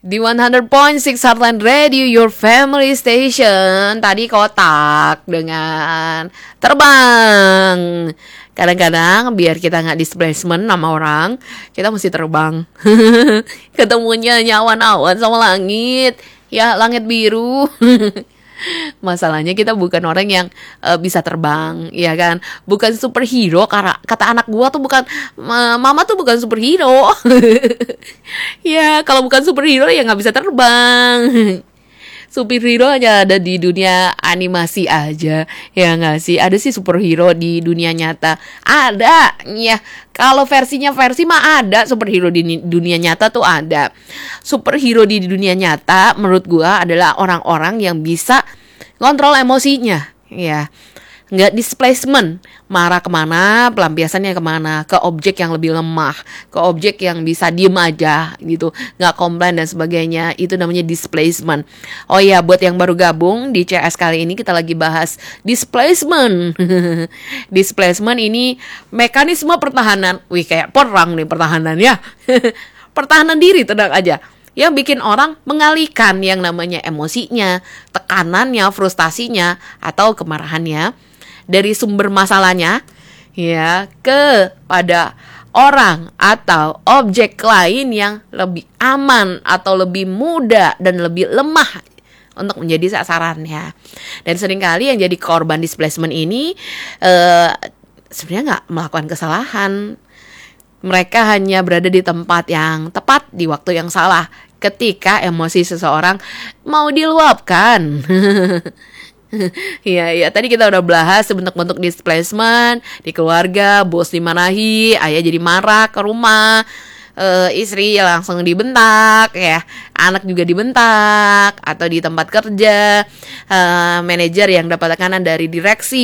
Di 100.6 Heartland Radio, your family station. Tadi kotak dengan terbang. Kadang-kadang biar kita gak displacement sama orang, kita mesti terbang. Ketemunya nyawan-awan sama langit. Ya, langit biru. Masalahnya kita bukan orang yang bisa terbang, ya kan? Bukan superhero. Karena kata anak gua tuh bukan, mama tuh bukan superhero. Ya, kalau bukan superhero ya nggak bisa terbang. Superhero hanya ada di dunia animasi aja, ya nggak sih? Ada sih superhero di dunia nyata, ada ya. Kalau versi mah ada, superhero di dunia nyata tuh ada. Superhero di dunia nyata menurut gua adalah orang-orang yang bisa kontrol emosinya, ya. Nggak displacement, marah kemana, pelampiasannya kemana, ke objek yang lebih lemah, ke objek yang bisa diem aja gitu, nggak komplain dan sebagainya. Itu namanya displacement. Oh iya, buat yang baru gabung di CS kali ini kita lagi bahas displacement. Displacement ini mekanisme pertahanan. Wih, kayak perang nih pertahanan ya. Pertahanan diri, tenang aja, yang bikin orang mengalihkan yang namanya emosinya, tekanannya, frustasinya, atau kemarahannya dari sumber masalahnya ya kepada orang atau objek lain yang lebih aman atau lebih mudah dan lebih lemah untuk menjadi sasarannya. Dan seringkali yang jadi korban displacement ini sebenarnya nggak melakukan kesalahan. Mereka hanya berada di tempat yang tepat di waktu yang salah ketika emosi seseorang mau diluapkan. Iya, tadi kita udah bahas bentuk-bentuk displacement di keluarga, bos dimarahi, ayah jadi marah ke rumah, istri langsung dibentak, ya, anak juga dibentak, atau di tempat kerja, manajer yang dapat tekanan dari direksi.